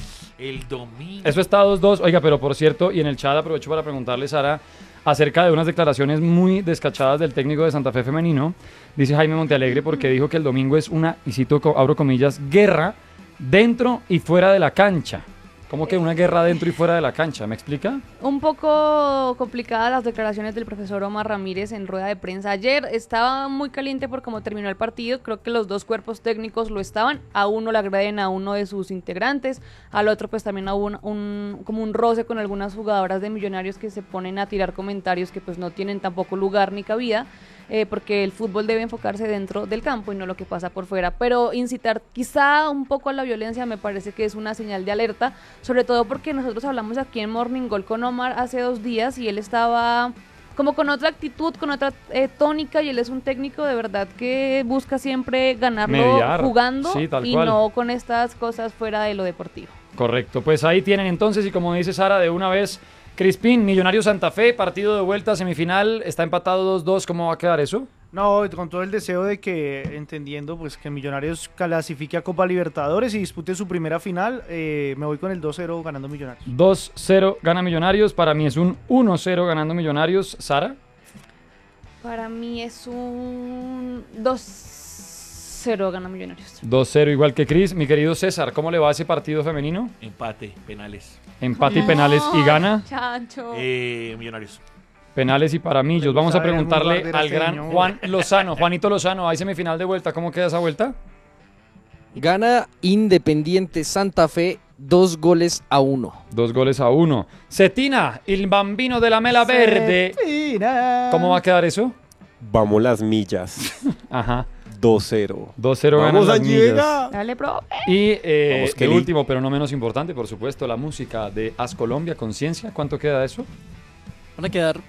El domingo. Eso está dos dos. Oiga, pero por cierto, y en el chat aprovecho para preguntarle, Sara, acerca de unas declaraciones muy descachadas del técnico de Santa Fe femenino. Dice Jaime Montealegre porque dijo que el domingo es una, y cito, co- abro comillas, guerra dentro y fuera de la cancha. ¿Cómo que una guerra dentro y fuera de la cancha? ¿Me explica? Un poco complicadas las declaraciones del profesor Omar Ramírez en rueda de prensa. Ayer estaba muy caliente por cómo terminó el partido. Creo que los dos cuerpos técnicos lo estaban. A uno le agreden a uno de sus integrantes. Al otro pues también hubo un, un- como un roce con algunas jugadoras de Millonarios que se ponen a tirar comentarios que pues no tienen tampoco lugar ni cabida. eh, porque el fútbol debe enfocarse dentro del campo y no lo que pasa por fuera. Pero incitar quizá un poco a la violencia me parece que es una señal de alerta, sobre todo porque nosotros hablamos aquí en Morning Goal con Omar hace dos días y él estaba como con otra actitud, con otra eh, tónica, y él es un técnico de verdad que busca siempre ganarlo Mediar, jugando sí, tal y cual. no con estas cosas fuera de lo deportivo. Correcto, pues ahí tienen entonces, y como dice Sara, de una vez, Crispín, Millonario Santa Fe, partido de vuelta, semifinal, está empatado dos dos, ¿cómo va a quedar eso? No, con todo el deseo de que, entendiendo pues que Millonarios clasifique a Copa Libertadores y dispute su primera final, eh, me voy con el dos cero ganando Millonarios. dos cero gana Millonarios, para mí es un uno cero ganando Millonarios. Sara, Para mí es un dos cero gana Millonarios. dos cero igual que Cris. Mi querido César, ¿cómo le va ese partido femenino? Empate, penales. Empate y penales y gana. Chancho. Eh, millonarios. Penales y para millos. Vamos a Sabe muy preguntarle guardera al este gran niño. Juan Lozano. Juanito Lozano, hay semifinal de vuelta. ¿Cómo queda esa vuelta? Gana Independiente Santa Fe dos goles a uno. Dos goles a uno. Cetina, el bambino de la mela verde. Cetina. ¿Cómo va a quedar eso? Vamos las millas. Ajá. dos cero. dos cero ganan Vamos a las millas. llegar. Dale, pro. Y eh, Vamos, de Kelly. último, pero no menos importante, por supuesto, la música de Haz Colombia, Conciencia. ¿Cuánto queda de eso? Van a quedar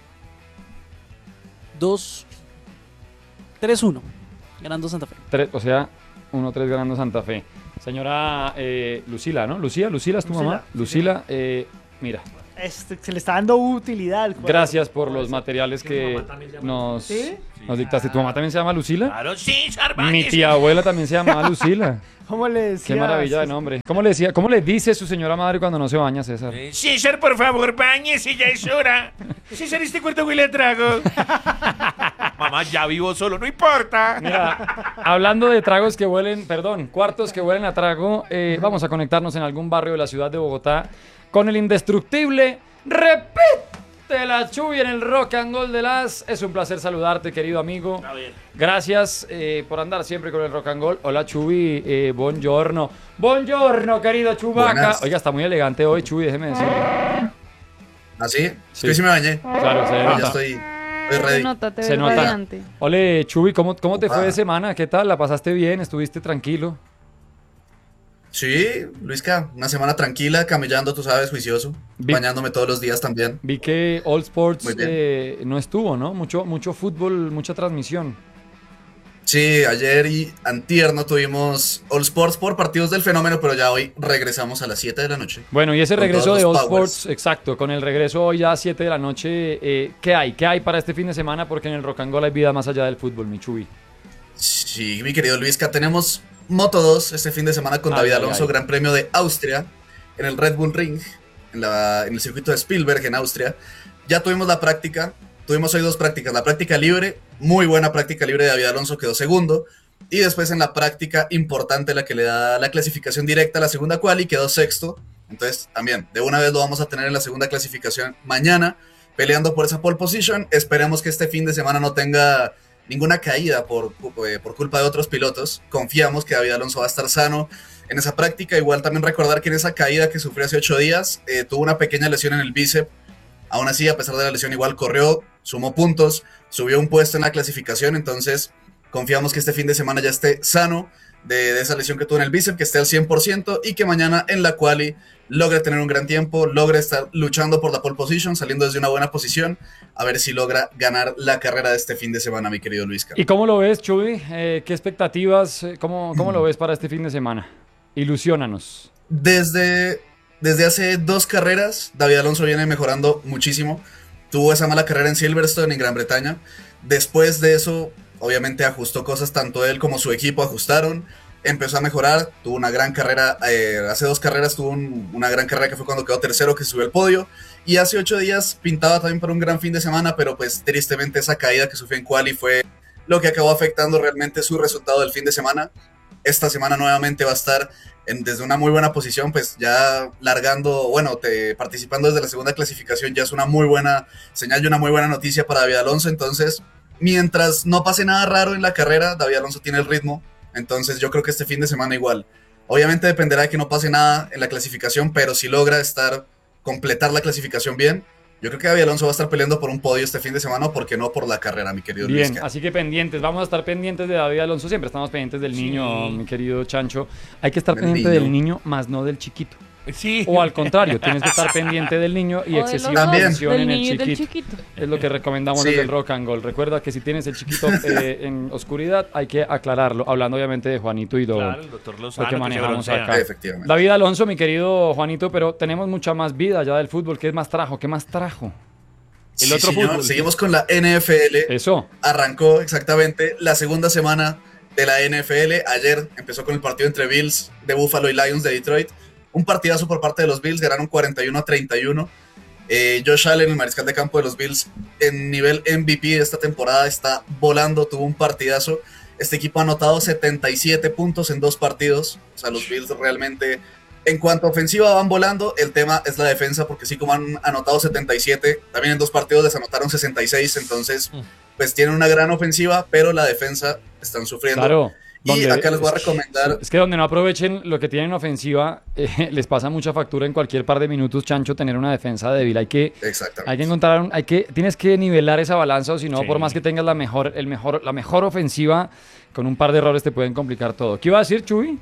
dos, tres uno, ganando Santa Fe. Tres, o sea, uno tres ganando Santa Fe. Señora eh, Lucila, ¿no? Lucía, Lucila es tu Lucila, mamá. sí, Lucila, eh, mira, Este, se le está dando utilidad al cuadro. gracias por los materiales que nos, ¿Sí? nos dictaste. ¿Tu mamá también se llama Lucila? Claro, sí, Mi Sarbanes. tía abuela también se llamaba Lucila. ¿Cómo le decía? Qué maravilla de nombre. ¿Cómo le decía? ¿Cómo le dice su señora madre cuando no se baña, César? Eh, César, por favor, bañese, ya es hora. César, este cuarto huele a trago. Mamá, ya vivo solo, no importa. Mira, hablando de tragos que huelen, perdón, cuartos que huelen a trago, eh, vamos a conectarnos en algún barrio de la ciudad de Bogotá con el indestructible Repite la Chuy en el Rock and Roll de las. Es un placer saludarte, querido amigo. A ver. Gracias eh, por andar siempre con el Rock and Roll. Hola, Chuy, eh, buongiorno. Buongiorno, querido Chubaca. Buenas. Oiga, está muy elegante hoy, Chuy, déjeme decirle. ¿Ah, sí? Sí. Es que sí me bañé. Claro, se Ya nota. estoy, estoy Se ready. nota, te Se ves nota. radiante. Ole, Chuy, ¿cómo, cómo te Opa. fue de semana? ¿Qué tal? ¿La pasaste bien? ¿Estuviste tranquilo? Sí, Luisca, una semana tranquila, camellando, tú sabes, juicioso. Vi- Bañándome todos los días también. Vi que All Sports Muy bien. eh, no estuvo, ¿no? Mucho, mucho fútbol, mucha transmisión. Sí, ayer y antier no tuvimos All Sports por partidos del fenómeno, pero ya hoy regresamos a las siete de la noche. Bueno, y ese Con regreso todos de los All powers. Sports, exacto, con el regreso hoy ya a siete de la noche, eh, ¿qué hay? ¿Qué hay para este fin de semana? Porque en el Rock and Roll hay vida más allá del fútbol, mi Chuy. Sí, mi querido Luisca, tenemos Moto dos este fin de semana con Ay, David ay, Alonso, ay. Gran Premio de Austria, en el Red Bull Ring, en, la, en el circuito de Spielberg, en Austria. Ya tuvimos la práctica, tuvimos hoy dos prácticas. La práctica libre, muy buena práctica libre de David Alonso, quedó segundo. Y después en la práctica importante, la que le da la clasificación directa a la segunda quali, quedó sexto. Entonces también, de una vez lo vamos a tener en la segunda clasificación mañana, peleando por esa pole position. Esperemos que este fin de semana no tenga ninguna caída por, por culpa de otros pilotos. Confiamos que David Alonso va a estar sano en esa práctica. Igual también recordar que en esa caída que sufrió hace ocho días, eh, tuvo una pequeña lesión en el bíceps. Aún así, a pesar de la lesión, igual corrió, sumó puntos, subió un puesto en la clasificación. Entonces confiamos que este fin de semana ya esté sano de, de esa lesión que tuvo en el bíceps, que esté al cien por ciento y que mañana en la quali logre tener un gran tiempo, logre estar luchando por la pole position, saliendo desde una buena posición, a ver si logra ganar la carrera de este fin de semana, mi querido Luisca. ¿Y cómo lo ves, Chuy? Eh, ¿Qué expectativas? eh, ¿Cómo, cómo lo ves para este fin de semana? Ilusiónanos. Desde, desde hace dos carreras, David Alonso viene mejorando muchísimo. Tuvo esa mala carrera en Silverstone, en Gran Bretaña. Después de eso, obviamente ajustó cosas, tanto él como su equipo ajustaron. Empezó a mejorar, tuvo una gran carrera, eh, hace dos carreras tuvo un- una gran carrera que fue cuando quedó tercero, que subió al podio. Y hace ocho días pintaba también para un gran fin de semana, pero pues tristemente esa caída que sufrió en quali fue lo que acabó afectando realmente su resultado del fin de semana. Esta semana nuevamente va a estar en- desde una muy buena posición, pues ya largando, bueno, te, participando desde la segunda clasificación ya es una muy buena señal y una muy buena noticia para David Alonso. Entonces, mientras no pase nada raro en la carrera, David Alonso tiene el ritmo. Entonces yo creo que este fin de semana igual. Obviamente dependerá de que no pase nada en la clasificación, pero si logra estar, completar la clasificación bien, yo creo que David Alonso va a estar peleando por un podio este fin de semana, porque no por la carrera, mi querido Bien, Luisca. así que pendientes, vamos a estar pendientes de David Alonso, siempre estamos pendientes del niño, mi querido Chancho. Hay que estar Del pendiente niño. del niño, más no del chiquito. Sí. O al contrario, tienes que estar pendiente del niño y O de los excesiva dos, También. atención del en el niño y del chiquito. chiquito. Es lo que recomendamos Sí. desde el Rock and Roll. Recuerda que si tienes el chiquito eh, en oscuridad, hay que aclararlo. Hablando obviamente de Juanito y Dodo. Claro, el doctor Lozano, Lo que se manejamos broncea. acá. Efectivamente. David Alonso, mi querido Juanito, pero tenemos mucha más vida ya del fútbol. ¿Qué más trajo? ¿Qué más trajo? El Sí, otro señor. fútbol. Seguimos con la N F L. Eso. Arrancó exactamente la segunda semana de la N F L. Ayer empezó con el partido entre Bills de Buffalo y Lions de Detroit. Un partidazo por parte de los Bills, ganaron cuarenta y uno a treinta y uno. Eh, Josh Allen, el mariscal de campo de los Bills, en nivel M V P de esta temporada, está volando, tuvo un partidazo. Este equipo ha anotado setenta y siete puntos en dos partidos. O sea, los Bills realmente, en cuanto a ofensiva, van volando. El tema es la defensa, porque sí, como han anotado setenta y siete, también en dos partidos les anotaron sesenta y seis. Entonces, pues tienen una gran ofensiva, pero la defensa están sufriendo. Claro. Y acá les voy a recomendar... Es que donde no aprovechen lo que tienen en ofensiva, eh, les pasa mucha factura en cualquier par de minutos, Chancho, tener una defensa débil. Hay que, hay que encontrar, un- hay que, tienes que nivelar esa balanza, o si no, Sí. por más que tengas la mejor, el mejor, la mejor ofensiva, con un par de errores te pueden complicar todo. ¿Qué iba a decir, Chuy?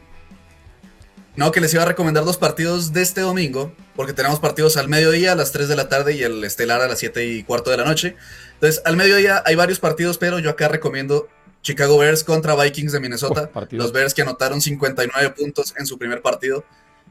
No, que les iba a recomendar dos partidos de este domingo, porque tenemos partidos al mediodía, a las tres de la tarde y el estelar a las siete y cuarto de la noche. Entonces, al mediodía hay varios partidos, pero yo acá recomiendo Chicago Bears contra Vikings de Minnesota. Oh, los Bears que anotaron cincuenta y nueve puntos en su primer partido.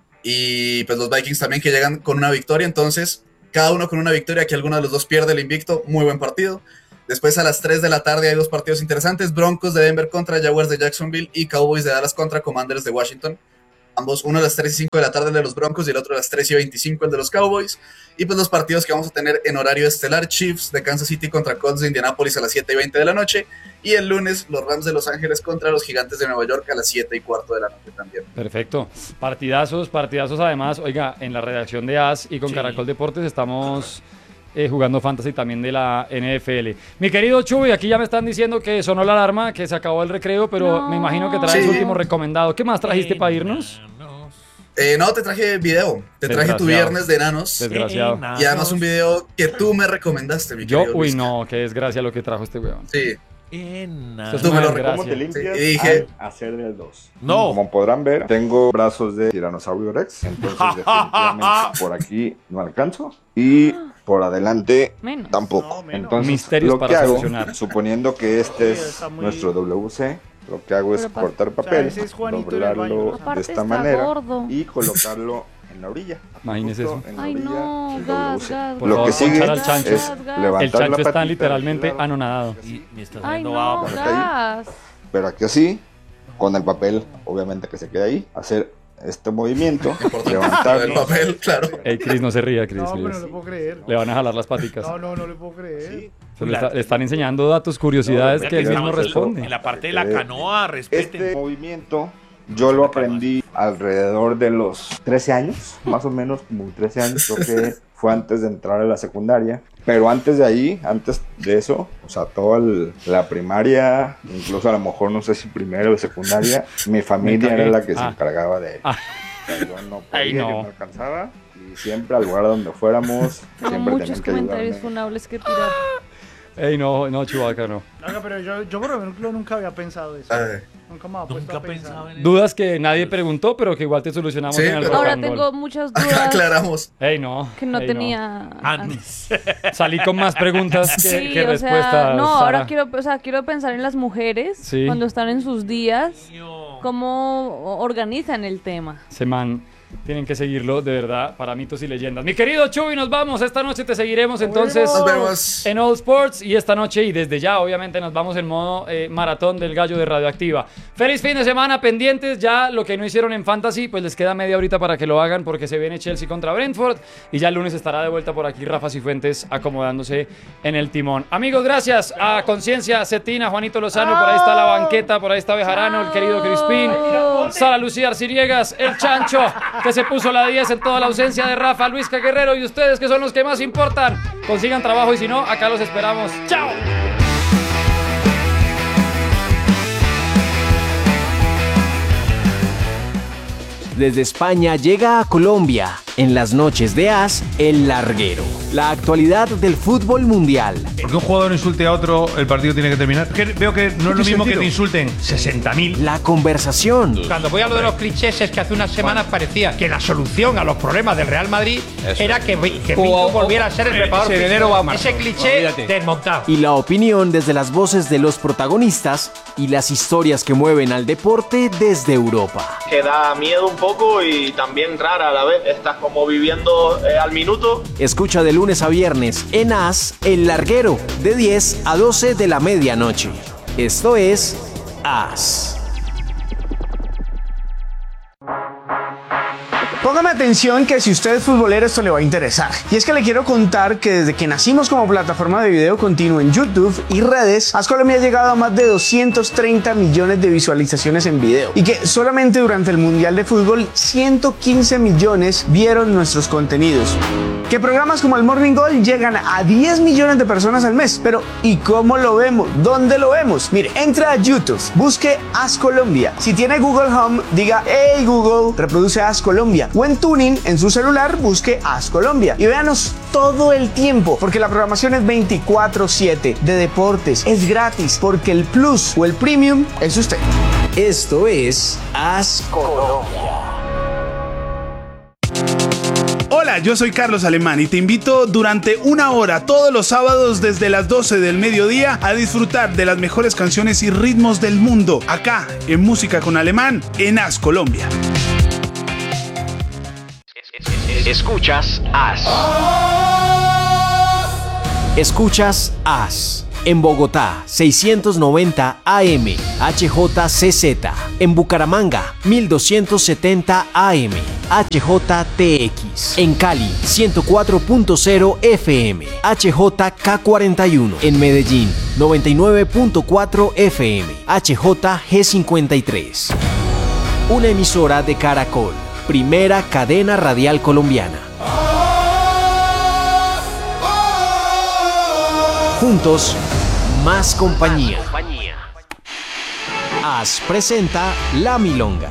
Y pues los Vikings también que llegan con una victoria. Entonces, cada uno con una victoria, que alguno de los dos pierde el invicto. Muy buen partido. Después a las tres de la tarde hay dos partidos interesantes. Broncos de Denver contra Jaguars de Jacksonville y Cowboys de Dallas contra Commanders de Washington. Ambos, uno a las tres y cinco de la tarde el de los Broncos y el otro a las tres y veinticinco el de los Cowboys. Y pues los partidos que vamos a tener en horario estelar: Chiefs de Kansas City contra Colts de Indianapolis a las siete y veinte de la noche. Y el lunes los Rams de Los Ángeles contra los Gigantes de Nueva York a las siete y cuarto de la noche también. Perfecto. Partidazos, partidazos además. Oiga, en la redacción de A S y con Sí. Caracol Deportes estamos eh, jugando Fantasy también de la N F L. Mi querido Chuy, aquí ya me están diciendo que sonó la alarma, que se acabó el recreo, pero No. me imagino que traes Sí. último recomendado. ¿Qué más trajiste para irnos? Eh, no, te traje video. Te traje tu Desgraciado. viernes de enanos. Desgraciado. Y además un video que tú me recomendaste, mi Yo, querido uy, Luis. no, qué desgracia lo que trajo este weón. Sí. Esto es Tú una me lo desgracia. ¿Cómo te limpias? Sí, y dije- Al hacer del dos. No. Como podrán ver, tengo brazos de tiranosaurio rex, entonces definitivamente por aquí no alcanzo y por adelante Menos. tampoco. Entonces, Misterios lo para que hago, solucionar. suponiendo que este Sí, es está muy- nuestro W C, lo que hago es Pero pa- cortar o sea, papel, ese es Juanito en el baño, doblarlo ¿no? de Aparte esta está manera gordo. y colocarlo en la orilla. Imagínese justo eso. en la Ay, orilla no, del gas, W C. gas, Por Lo favor, que sigue ponchar al chancho. es Gas, gas. levantar El chancho la está patita literalmente del lado, anonadado. Y me estás Ay, haciendo no, agua. Por acá gas. pero aquí así, con el papel, obviamente que se quede ahí, hacer este movimiento, El levantarlo. papel, claro. Ey, Chris, no se ría, Chris. No, pero please. no lo puedo creer. Le van a jalar las paticas. No, no, no le puedo creer. Se le, está- le están enseñando datos, curiosidades No, que él mira, mismo estamos responde. En la parte de la canoa, respeten. Este movimiento yo lo aprendí alrededor de los trece años, más o menos como trece años, creo que fue antes de entrar a la secundaria. Pero antes de ahí, antes de eso, o sea, toda el- la primaria, incluso a lo mejor no sé si primero o secundaria, mi familia cagué. era la que se Ah. encargaba de él. Ah. O sea, yo no podía, Ay, no. yo no alcanzaba y siempre al lugar donde fuéramos, Tengo siempre muchos tenían que comentarios ayudarme. funables que tirar. Ey, no, no, Chewbacca, no. Oiga, pero yo, yo por ejemplo nunca había pensado eso. Ay. Nunca me había puesto Nunca a pensar. pensaba en eso. Dudas que nadie preguntó, pero que igual te solucionamos Sí, en el pero- rock Ahora and roll. tengo muchas Acá dudas aclaramos. Ey, no. que no ey, tenía Antes. Salí con más preguntas que, Sí, que o respuestas. sea, no, ahora Sara. quiero, o sea, quiero pensar en las mujeres Sí. cuando están en sus días, cómo organizan el tema. Se man, tienen que seguirlo de verdad para mitos y leyendas. Mi querido Chuy, nos vamos. Esta noche te seguiremos entonces Nos vemos. en All Sports y esta noche y desde ya obviamente nos vamos en modo eh, maratón del gallo de Radioactiva. Feliz fin de semana, pendientes. Ya lo que no hicieron en Fantasy, pues les queda media horita para que lo hagan porque se viene Chelsea contra Brentford y ya el lunes estará de vuelta por aquí Rafa Cifuentes acomodándose en el timón. Amigos, gracias a Conciencia Cetina, Juanito Lozano, por ahí está la banqueta, por ahí está Bejarano, el querido Crispín, Sara Lucía Arciriegas, el Chancho, que se puso la diez en toda la ausencia de Rafa, Luis Guerrero y ustedes que son los que más importan. Consigan trabajo y si no, acá los esperamos. ¡Chao! Desde España llega a Colombia, en las noches de As, El Larguero. La actualidad del fútbol mundial. Porque un jugador insulte a otro, el partido tiene que terminar. Que veo que no es lo mismo que te insulten sesenta mil. La conversación. Cuando voy a lo de los clichés es que hace unas semanas parecía que la solución a los problemas del Real Madrid era que, que Pinto volviera a ser el preparador ese de enero va a marzo. Ese cliché Olvídate. desmontado. Y la opinión desde las voces de los protagonistas y las historias que mueven al deporte desde Europa. Que da miedo un poco y también rara a la vez. Estás como viviendo eh, al minuto. Escucha de lunes a viernes en As, El Larguero, de diez a doce de la medianoche. Esto es As. Póngame atención que si usted es futbolero esto le va a interesar. Y es que le quiero contar que desde que nacimos como plataforma de video continuo en YouTube y redes, As Colombia ha llegado a más de doscientos treinta millones de visualizaciones en video. Y que solamente durante el Mundial de Fútbol ciento quince millones vieron nuestros contenidos. Que programas como el Morning Gold llegan a diez millones de personas al mes. Pero ¿y cómo lo vemos? ¿Dónde lo vemos? Mire, entra a YouTube, busque As Colombia. Si tiene Google Home, diga hey Google, reproduce As Colombia. O en Tuning, en su celular, busque As Colombia. Y véanos todo el tiempo, porque la programación es veinticuatro siete de deportes. Es gratis, porque el Plus o el Premium es usted. Esto es As Colombia. Hola, yo soy Carlos Alemán y te invito durante una hora todos los sábados desde las doce del mediodía a disfrutar de las mejores canciones y ritmos del mundo, acá en Música con Alemán, en As Colombia. Escuchas As. Escuchas As. En Bogotá, seiscientos noventa A M, H J C Z. En Bucaramanga, mil doscientos setenta A M, H J T X. En Cali, ciento cuatro punto cero F M, H J K cuarenta y uno. En Medellín, noventa y nueve punto cuatro F M, H J G cincuenta y tres. Una emisora de Caracol, primera cadena radial colombiana. Juntos, más compañía. As presenta La Milonga.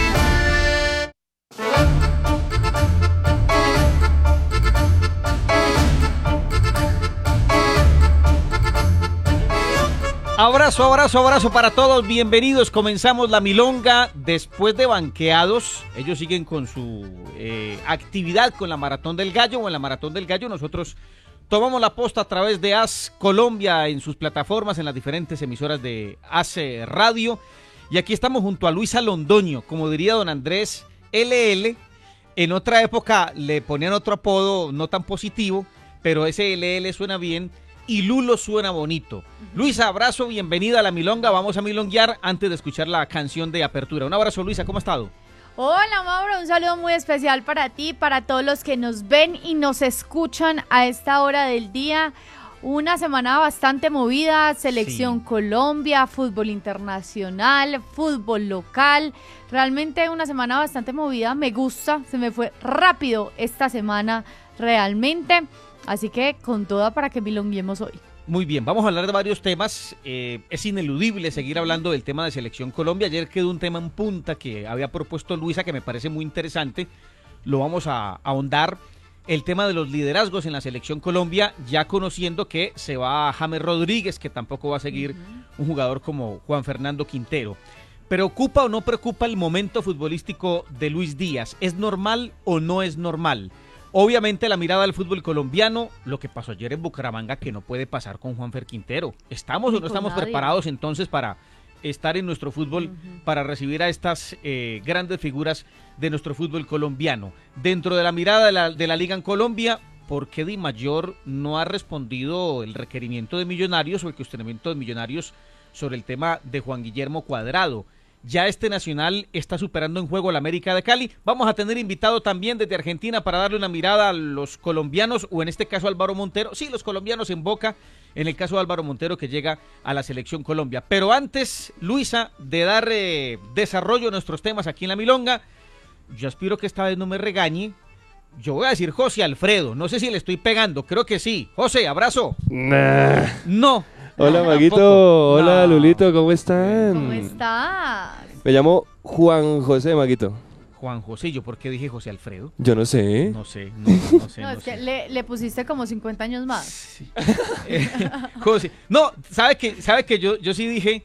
Abrazo, abrazo, abrazo para todos. Bienvenidos. Comenzamos La Milonga después de banqueados. Ellos siguen con su eh, actividad con la Maratón del Gallo o en la Maratón del Gallo. Nosotros tomamos la posta a través de As Colombia en sus plataformas, en las diferentes emisoras de As Radio. Y aquí estamos junto a Luisa Londoño, como diría don Andrés L L. En otra época le ponían otro apodo no tan positivo, pero ese L L suena bien y Lulo suena bonito. Luisa, abrazo, bienvenida a La Milonga. Vamos a milonguear antes de escuchar la canción de apertura. Un abrazo, Luisa, ¿cómo ha estado? Hola Mauro, un saludo muy especial para ti, para todos los que nos ven y nos escuchan a esta hora del día. Una semana bastante movida, Selección sí. Colombia, fútbol internacional, fútbol local. Realmente una semana bastante movida, me gusta, se me fue rápido esta semana realmente. Así que con toda para que milonguemos hoy. Muy bien, vamos a hablar de varios temas. Eh, es ineludible seguir hablando del tema de Selección Colombia. Ayer quedó un tema en punta que había propuesto Luisa que me parece muy interesante. Lo vamos a ahondar. El tema de los liderazgos en la Selección Colombia, ya conociendo que se va a James Rodríguez, que tampoco va a seguir uh-huh. un jugador como Juan Fernando Quintero. ¿Preocupa o no preocupa el momento futbolístico de Luis Díaz? ¿Es normal o no es normal? Obviamente la mirada del fútbol colombiano, lo que pasó ayer en Bucaramanga, que no puede pasar con Juanfer Quintero. ¿Estamos o no estamos nadie. preparados entonces para estar en nuestro fútbol, uh-huh. para recibir a estas eh, grandes figuras de nuestro fútbol colombiano? Dentro de la mirada de la, de la Liga en Colombia, ¿por qué Di Mayor no ha respondido el requerimiento de Millonarios o el cuestionamiento de Millonarios sobre el tema de Juan Guillermo Cuadrado? Ya este Nacional está superando en juego a la América de Cali. Vamos a tener invitado también desde Argentina para darle una mirada a los colombianos, o en este caso Álvaro Montero. Sí, los colombianos en Boca, en el caso de Álvaro Montero que llega a la Selección Colombia. Pero antes, Luisa, de dar eh, desarrollo a nuestros temas aquí en La Milonga, yo aspiro que esta vez no me regañe. Yo voy a decir José Alfredo, no sé si le estoy pegando, creo que sí. José, abrazo. Nah. No. Hola, no, Maguito. tampoco. Hola, no. Lulito, ¿cómo están? ¿Cómo estás? Me llamo Juan José, Maguito. Juan José, ¿yo por qué dije José Alfredo? Yo no sé. No sé, no, no sé. No, no es sé. que le, le pusiste como cincuenta años más. Sí. eh, José, no, ¿sabe que, sabe que yo, yo sí dije,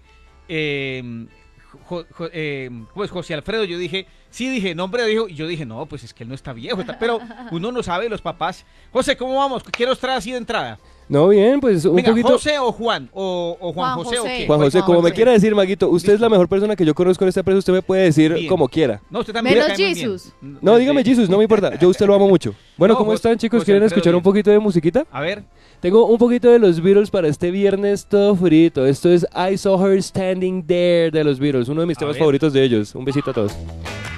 eh, jo, jo, eh, pues José Alfredo, yo dije, sí dije nombre de hijo, y yo dije, no, pues es que él no está viejo, está, pero uno no sabe, los papás. José, ¿cómo vamos? ¿Qué nos trae así de entrada? No, bien, pues un Venga, poquito... ¿José o Juan? ¿O, o Juan, Juan José, José o qué? Juan José, Juan como José. me quiera decir, Maguito, usted es la mejor persona que yo conozco en esta empresa, usted me puede decir Bien. como quiera. No, usted también. Menos me cae muy bien. Jesus. No, dígame Jesus, no me importa, yo a usted lo amo mucho. Bueno, No, ¿cómo José- están, chicos? José ¿Quieren Alfredo, escuchar un bien. poquito de musiquita? A ver. Tengo un poquito de los Beatles para este viernes todo frito. Esto es I Saw Her Standing There de los Beatles, uno de mis A temas ver. favoritos de ellos. Un besito a todos.